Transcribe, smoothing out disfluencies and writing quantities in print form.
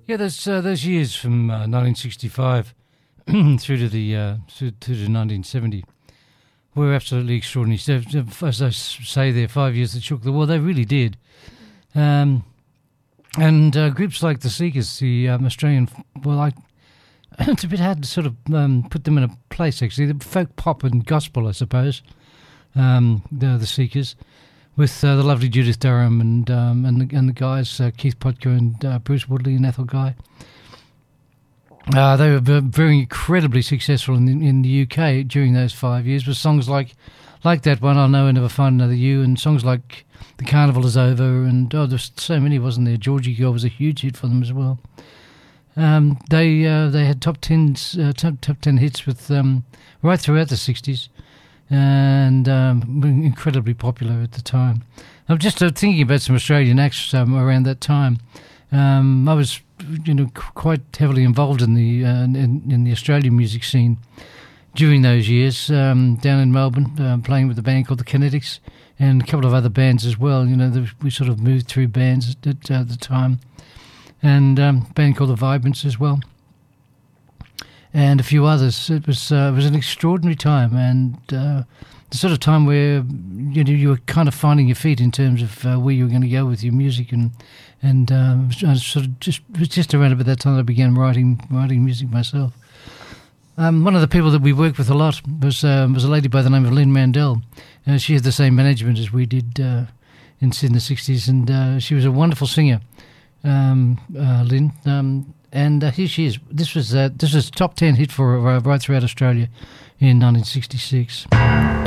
Yeah, those years from 1965 through to the through to 1970 were absolutely extraordinary. So, as I say, there 5 years that shook the world. They really did. And groups like the Seekers, the Australian, well, it's a bit hard to sort of put them in a place. Actually, the folk pop and gospel, I suppose. The Seekers, with the lovely Judith Durham and the guys Keith Potker and Bruce Woodley and Ethel Guy. They were very incredibly successful in the UK during those 5 years with songs like that one, I'll Know and Never Find Another You, and songs like The Carnival Is Over, and there's so many, wasn't there? Georgie Girl was a huge hit for them as well. They had top 10 hits with right throughout the 60s, and incredibly popular at the time. I'm just thinking about some Australian acts around that time. I was, quite heavily involved in the Australian music scene during those years. Down in Melbourne, playing with a band called the Kinetics and a couple of other bands as well. We sort of moved through bands at the time, and a band called the Vibrants as well, and a few others. It was an extraordinary time, and the sort of time where you were kind of finding your feet in terms of where you were going to go with your music, and I sort of it was just around about that time I began writing music myself. One of the people that we worked with a lot was a lady by the name of Lynn Mandel. She had the same management as we did in the 60s, and she was a wonderful singer, Lynn. And here she is. This was a top 10 hit for her right throughout Australia in 1966.